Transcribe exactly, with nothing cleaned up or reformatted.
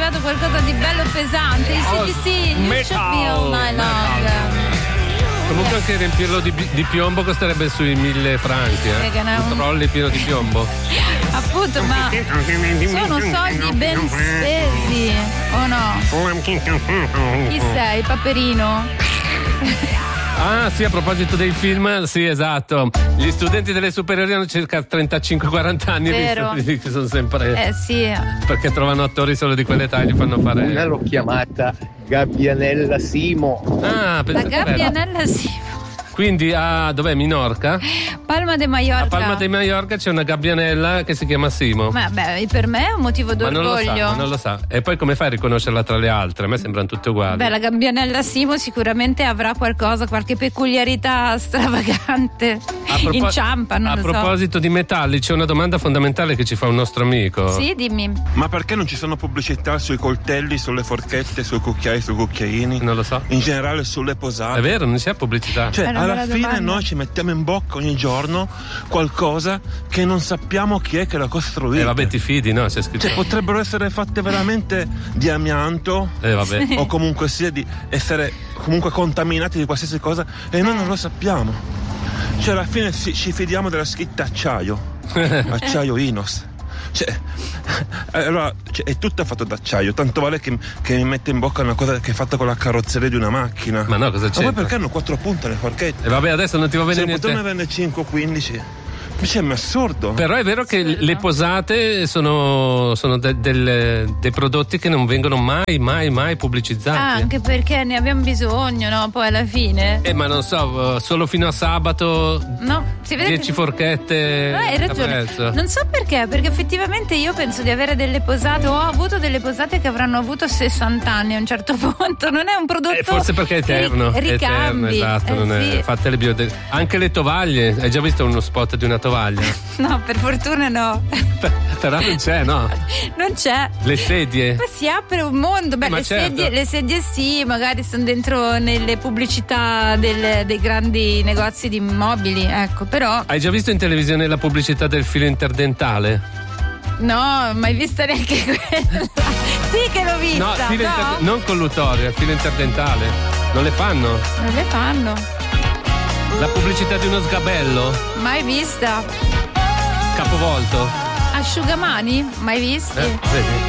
arrivato qualcosa di bello pesante. I C D C, You Should Be All Night Long. Comunque anche riempirlo di, di piombo costerebbe sui mille franchi, eh? Un un... trolley pieno di piombo. Appunto, ma sono soldi ben spesi, o no? Chi sei, Paperino? Ah sì, a proposito dei film, sì esatto, gli studenti delle superiori hanno circa trentacinque quaranta anni. Vero. Visto che sono sempre Eh sì. perché trovano attori solo di quell'età e li fanno fare. Una l'ho chiamata Gabbianella Simo. Ah, La pensate che bello. Gabbianella sì. Quindi a dov'è, Minorca? Palma de Mallorca. A Palma de Mallorca c'è una gabbianella che si chiama Simo. Ma beh, per me è un motivo Ma non lo sa, d'orgoglio. ma non lo sa. E poi come fai a riconoscerla tra le altre? A me sembrano tutte uguali. Beh, la Gabbianella Simo sicuramente avrà qualcosa, qualche peculiarità stravagante. A propo- Inciampa, non A lo so. proposito di metalli, c'è una domanda fondamentale che ci fa un nostro amico. Sì, dimmi. Ma perché non ci sono pubblicità sui coltelli, sulle forchette, sui cucchiai, sui cucchiaini? Non lo so. In generale sulle posate. È vero, non c'è pubblicità. Cioè, È una alla bella fine domanda. noi ci mettiamo in bocca ogni giorno qualcosa che non sappiamo chi è che l'ha costruito. Eh vabbè, ti fidi, no? C'è scritto. Cioè, potrebbero essere fatte veramente di amianto. Eh vabbè. O comunque sia di essere comunque contaminati di qualsiasi cosa e noi non lo sappiamo. Cioè alla fine ci, ci fidiamo della scritta acciaio. Acciaio Inos. Cioè, allora cioè, è tutto fatto d'acciaio, tanto vale che, che mi mette in bocca una cosa che è fatta con la carrozzeria di una macchina. Ma no, cosa c'è? Ma poi perché hanno quattro punte le forchette? E vabbè, adesso non ti va bene Se niente. potevano averne cinque o quindici. Cioè, ma è assurdo. Però è vero che le posate sono, sono de- del- dei prodotti che non vengono mai, mai, mai pubblicizzati. Ah, anche perché ne abbiamo bisogno, no? Poi alla fine. Eh, ma non so, solo fino a sabato No, si vede dieci che... forchette. No, hai a ragione. prezzo. Non so perché, perché effettivamente io penso di avere delle posate, ho avuto delle posate che avranno avuto sessanta anni a un certo punto. Non è un prodotto. Eh, forse perché è eterno, che ri- è eterno, ricambi. esatto, Eh, non è, sì. fatte le biode- anche le tovaglie, hai già visto uno spot di una tovaglia? No, per fortuna no. Però non c'è, no? Non c'è. Le sedie. Ma si apre un mondo. Beh, Ma le, certo. sedie, le sedie sì, magari sono dentro nelle pubblicità del- dei grandi negozi di immobili, ecco, però Hai già visto in televisione la pubblicità del filo interdentale? no, mai vista neanche quella. Sì che l'ho vista. No, filo no? inter- non collutorio, filo interdentale. Non le fanno? Non le fanno. La pubblicità di uno sgabello? Mai vista. Capovolto? Asciugamani? Mai visti? Eh, vedi?